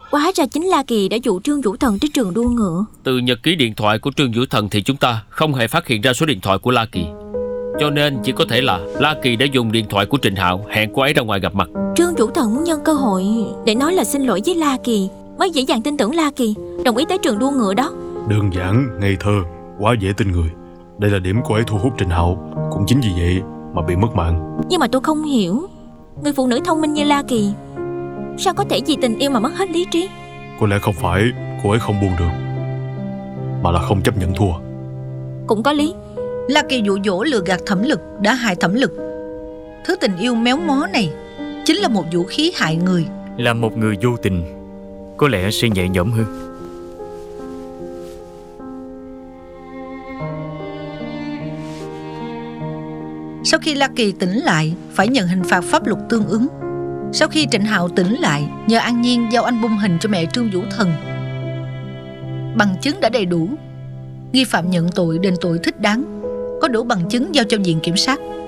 Hóa ra chính La Kỳ đã dụ Trương Vũ Thần tới trường đua ngựa. Từ nhật ký điện thoại của Trương Vũ Thần thì chúng ta không hề phát hiện ra số điện thoại của La Kỳ, cho nên chỉ có thể là La Kỳ đã dùng điện thoại của Trình Hạo hẹn cô ấy ra ngoài gặp mặt. Trương Vũ Thần muốn nhân cơ hội để nói là xin lỗi với La Kỳ, mới dễ dàng tin tưởng La Kỳ đồng ý tới trường đua ngựa đó. Đơn giản, ngây thơ, quá dễ tin người. Đây là điểm cô ấy thu hút Trình Hạo. Cũng chính vì vậy mà bị mất mạng. Nhưng mà tôi không hiểu, người phụ nữ thông minh như La Kỳ sao có thể vì tình yêu mà mất hết lý trí? Có lẽ không phải cô ấy không buông được, mà là không chấp nhận thua. Cũng có lý. La Kỳ dụ dỗ lừa gạt Thẩm Lực đã hại Thẩm Lực. Thứ tình yêu méo mó này chính là một vũ khí hại người. Là một người vô tình, có lẽ sẽ nhẹ nhõm hơn. Sau khi La Kỳ tỉnh lại, phải nhận hình phạt pháp luật tương ứng. Sau khi Trịnh Hạo tỉnh lại, nhờ An Nhiên giao anh bung hình cho mẹ Trương Vũ Thần. Bằng chứng đã đầy đủ, nghi phạm nhận tội đền tội thích đáng, có đủ bằng chứng giao cho viện kiểm sát.